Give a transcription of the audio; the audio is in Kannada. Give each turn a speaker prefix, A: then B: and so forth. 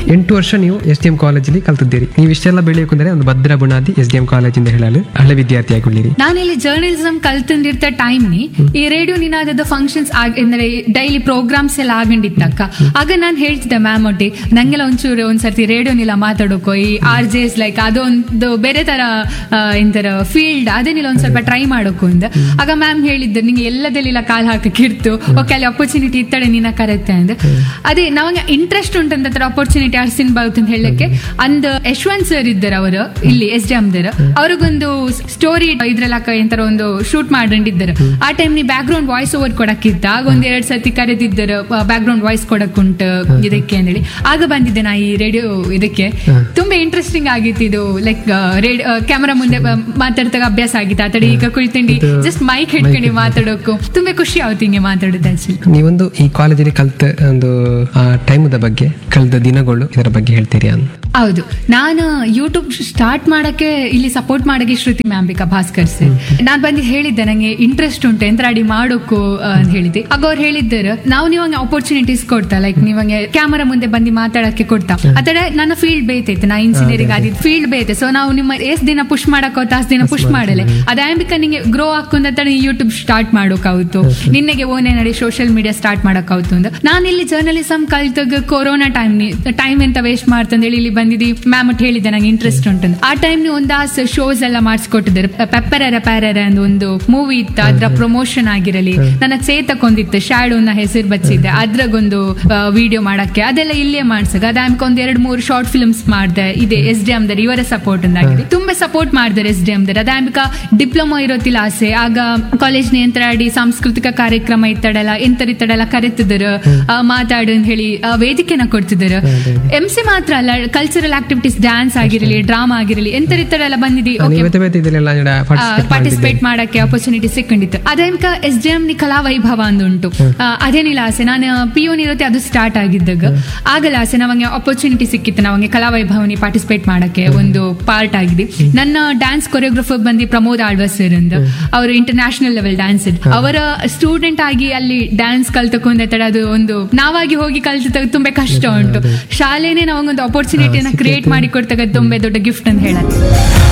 A: 8 ವರ್ಷ ನೀವು SDM ಕಾಲೇಜಲ್ಲಿ ಕಲ್ತಿದ್ದೀರಿ. ನೀವು ಇಷ್ಟೆಲ್ಲ ಬೆಳೆಯಬೇಕಂದ್ರೆ ಒಂದು ಭದ್ರ ಬುನಾದಿ SDM ಕಾಲೇಜಿಂದ ಹೇಳಲು ಹಳೆ ವಿದ್ಯಾರ್ಥಿಯಾಗಿದ್ದೀರಿ.
B: ನಾನು ಇಲ್ಲಿ ಜರ್ನಲಿಸಂ ಕಲ್ತಿರ್ತ ಟೈಮ್ ನಿ ಈ ರೇಡಿಯೋ ನಿನಾದದ ಫಂಕ್ಷನ್ಸ್ ಅಂದ್ರೆ ಡೈಲಿ ಪ್ರೋಗ್ರಾಮ್ಸ್ ಎಲ್ಲ ಆಗಂಡಿತ್ತಕ್ಕ. ಆಗ ನಾನು ಹೇಳ್ತಿದ್ದೆ ಮ್ಯಾಮ್ ಒಟ್ಟಿ ನಂಗೆಲ್ಲ ಒಂಚೂರು ಒಂದ್ಸರ್ತಿ ರೇಡಿಯೋನಿಲ್ಲ ಮಾತಾಡೋಕೋ ಈ RJs ಲೈಕ್ ಅದೊಂದು ಬೇರೆ ತರ ಇಂತರ ಫೀಲ್ಡ್ ಅದೇನಿಲ್ಲ ಒಂದ್ ಸ್ವಲ್ಪ ಟ್ರೈ ಮಾಡೋಕು ಅಂದ. ಆಗ ಮ್ಯಾಮ್ ಹೇಳಿದ್ದೆ ನಿಂಗೆ ಎಲ್ಲದೆಲ್ಲ ಕಾಲ್ ಹಾಕಕ್ಕೆ ಇರ್ತು, ಓಕೆ ಅಲ್ಲಿ ಅಪರ್ಚುನಿಟಿ ಇತ್ತಡೆ ನಿನ್ನ ಕರೆತ್ತೆ ಅಂದ. ಅದೇ ನಾವಂಗೆ ಇಂಟ್ರೆಸ್ಟ್ ಉಂಟಂತ ಅಪರ್ಚುನಿಟಿ ಅರ್ಸಿನ್ ಬಾವುತ್ ಅಂತ ಹೇಳಕ್ಕೆ ಅಂದ್ ಯಶವಂತ್ ಸರ್ ಇದ್ದಾರೆ ಅವರು ಇಲ್ಲಿ SDM ದರ ಅವ್ರಿಗೊಂದು ಸ್ಟೋರಿ ಇದ್ರಲ್ಲಕ್ಕ ಎಂತರ ಒಂದು ಶೂಟ್ ಮಾಡಿದ್ದಾರೆ. ಆ ಟೈಮ್ ನೀ ಬ್ಯಾಕ್ ಗ್ರೌಂಡ್ ವಾಯ್ಸ್ ಓವರ್ ಕೊಡಕ್ಕಿತ್ತ. ಆಗ ಒಂದ್ 2 ಸರ್ತಿ ಕರೆದಿದ್ದರು ಬ್ಯಾಕ್ ಗ್ರೌಂಡ್ ವಾಯ್ಸ್ ಕೊಡಕ್ ಉಂಟು ಇದಕ್ಕೆ ಅಂತೇಳಿ. ಆಗ ಬಂದಿದ್ದೆ ನಾ ಈ ರೇಡಿಯೋ ಇದಕ್ಕೆ. ತುಂಬಾ ಇಂಟ್ರೆಸ್ಟಿಂಗ್ ಆಗಿತ್ತು ಇದು. ಲೈಕ್ ಕ್ಯಾಮರಾ ಮುಂದೆ ಮಾತಾಡ್ದಾಗ ಅಭ್ಯಾಸ ಆಗಿತ್ತು. ಆ ತಡೆ ಈಗ ಕುಳಿತಂಡಿ ಜಸ್ಟ್ ಮೈಕ್ ಹಿಡ್ಕೊಂಡು ಮಾತಾಡೋಕು ತುಂಬಾ ಖುಷಿ ಆಗುತ್ತೆ ಹಿಂಗೆ ಮಾತಾಡೋದು. ಆಕ್ಚುಲಿ
A: ನೀವೊಂದು ಈ ಕಾಲೇಜಲ್ಲಿ ಕಲ್ತ ಒಂದು ಟೈಮದ ಬಗ್ಗೆ ಕಳೆದ ದಿನಗಳು ಇದರ ಬಗ್ಗೆ ಹೇಳ್ತೀರಿ ಅಂತ.
B: ಹೌದು, ನಾನು ಯೂಟ್ಯೂಬ್ ಸ್ಟಾರ್ಟ್ ಮಾಡಕ್ಕೆ ಇಲ್ಲಿ ಸಪೋರ್ಟ್ ಮಾಡಕ್ಕೆ ಶ್ರುತಿ ಮ್ಯಾಂಬಿಕಾ ಭಾಸ್ಕರ್ ಸರ್ ನಾನ್ ಬಂದು ಹೇಳಿದ್ದೆ ನಂಗೆ ಇಂಟ್ರೆಸ್ಟ್ ಉಂಟು ಎಂತ್ರಾಡಿ ಮಾಡೋಕು ಅಂತ ಹೇಳಿದ್ದೆ. ಆಗ ಅವ್ರು ಹೇಳಿದ್ದಾರೆ ನಾವು ನೀವಂಗೆ ಅಪರ್ಚುನಿಟೀಸ್ ಕೊಡ್ತಾ ಲೈಕ್ ನೀವಂಗೆ ಕ್ಯಾಮರಾ ಮುಂದೆ ಬಂದು ಮಾತಾಡಕ್ಕೆ ಕೊಡ್ತಾ. ಆತರ ನನ್ನ ಫೀಲ್ಡ್ ಬೇತೈತೆ, ನಾ ಇಂಜಿನಿಯರಿಂಗ್ ಆದಿದ್ದು ಫೀಲ್ಡ್ ಬೇತೆ. ಸೊ ನಾವು ನಿಮ್ಮ ಎಷ್ಟ್ ದಿನ ಪುಷ್ ಮಾಡಕ್ ಅಷ್ಟ್ ದಿನ ಪುಷ್ ಮಾಡಲೆ ಅದಾಂಬಿಕಾ ನಿಂಗೆ ಗ್ರೋ ಹಾಕೊಂಡ ಯೂಟ್ಯೂಬ್ ಸ್ಟಾರ್ಟ್ ಮಾಡೋಕಾಯ್ತು, ನಿನ್ನೆಗೆ ಓನೇ ನಡಿ ಸೋಷಿಯಲ್ ಮೀಡಿಯಾ ಸ್ಟಾರ್ಟ್ ಮಾಡಕ್ಕಾಯ್ತು ಅಂತ. ನಾನು ಇಲ್ಲಿ ಜರ್ನಲಿಸಂ ಕಲ್ತಾಗ ಕೊರೋನಾ ಟೈಮ್ ಎಂತ ವೇಸ್ಟ್ ಮಾಡ್ತಂದೇಳಿ ಇಲ್ಲಿ ಬಂದಿದ್ದಿ ಮ್ಯಾಮ್ ಒಟ್ಟು ಹೇಳಿದ್ದೆ ನಂಗೆ ಇಂಟ್ರೆಸ್ಟ್ ಉಂಟಂತ. ಆ ಟೈಮ್ ಒಂದಾಸ್ ಶೋಸ್ ಎಲ್ಲ ಮಾಡಿಸ್ಕೊಟ್ಟಿದ್ದಾರೆ. ಪೆಪ್ಪರರ ಪ್ಯಾರರ ಅಂತ ಒಂದು ಮೂವಿ ಇತ್ತು, ಅದ್ರ ಪ್ರಮೋಷನ್ ಆಗಿರಲಿ ನನ್ನ ಚೇತಕ್ಕೊಂದಿತ್ತು ಶ್ಯಾಡೋನ ಹೆಸರು ಬಚ್ಚಿದ್ದೆ ಅದ್ರಾಗೊಂದು ವಿಡಿಯೋ ಮಾಡಕ್ಕೆ ಅದೆಲ್ಲ ಇಲ್ಲೇ ಮಾಡ್ಸಕ. ಅದಾಮ್ಕ ಒಂದ್ 2-3 ಶಾರ್ಟ್ ಫಿಲ್ಮ್ಸ್ ಮಾಡಿದೆ. ಇದೆ SDM ದರ್ ಇವರ ಸಪೋರ್ಟ್ ಆಗಿದೆ, ತುಂಬಾ ಸಪೋರ್ಟ್ ಮಾಡಿದ್ದಾರೆ SDM ದರ್. ಅದಾಮ್ಕ ಡಿಪ್ಲೊಮಾ ಇರೋತಿಲ್ಲ ಆಸೆ. ಆಗ ಕಾಲೇಜ್ ನಿಯಂತ್ರಾಡಿ ಸಾಂಸ್ಕೃತಿಕ ಕಾರ್ಯಕ್ರಮ ಇತ್ತಡಲ್ಲ ಎಂತರಿತ್ತಡಲ್ಲ ಕರೆತಿದ್ರು ಮಾತಾಡು ಅಂತ ಹೇಳಿ ವೇದಿಕೆನ ಕೊಡ್ತಿದ್ರು. MC ಮಾತ್ರ ಅಲ್ಲ, ಕಲ್ಚರಲ್ ಆಕ್ಟಿವಿಟೀಸ್ ಡ್ಯಾನ್ಸ್ ಆಗಿರಲಿ ಡ್ರಾಮಾ ಆಗಿರಲಿ ಎಂತರಿತ್ತಡಲ್ಲ ಬಂದಿದ್ದಿ ಪಾರ್ಟಿಸಿಪೇಟ್ ಮಾಡಕ್ಕೆ ಅಪರ್ಚುನಿಟಿ ಸಿಕ್ಕೊಂಡಿತ್ತು. ಅದೇನ್ಕ SDM ನಿ ಕಲಾ ವೈಭವ ಅಂದುಂಟು. ಅದೇನಿಲ್ಲ ಆಸೆ ನಾನು PU ಇರುತ್ತೆ ಅದು ಸ್ಟಾರ್ಟ್ ಆಗಿದ್ದಾಗ ಆಗಲ್ಲ ಆಸೆ ನಾವಂಗೆ ಅಪರ್ಚುನಿಟಿ ಸಿಕ್ಕಿತ್ತು. ನಾವಂಗೆ ಕಲಾ ವೈಭವನಿ ಪಾರ್ಟಿಸಿಪೇಟ್ ಮಾಡಕ್ಕೆ ಒಂದು ಪಾರ್ಟ್ ಆಗಿದೆ. ನನ್ನ ಡ್ಯಾನ್ಸ್ ಕೊರಿಯೋಗ್ರಫರ್ ಬಂದು ಪ್ರಮೋದ್ ಆಳ್ವ ಸರ್ ಅಂತ, ಅವರು ಇಂಟರ್ನ್ಯಾಷನಲ್ ಲೆವೆಲ್ ಡ್ಯಾನ್ಸ್ ಅವರ ಸ್ಟೂಡೆಂಟ್ ಆಗಿ ಅಲ್ಲಿ ಡ್ಯಾನ್ಸ್ ಕಲ್ತಕೊಂಡ ಅದು ಒಂದು ನಾವಾಗಿ ಹೋಗಿ ಕಲ್ತ ತುಂಬಾ ಕಷ್ಟ ಉಂಟು. ಶಾಲೆನೇ ನಾವಂಗೊಂದು ಅಪರ್ಚುನಿಟಿಯನ್ನ ಕ್ರಿಯೇಟ್ ಮಾಡಿ ಕೊಡ್ತಾಗ ತುಂಬಾ ದೊಡ್ಡ ಗಿಫ್ಟ್ ಅಂತ ಹೇಳತ್ತೆ.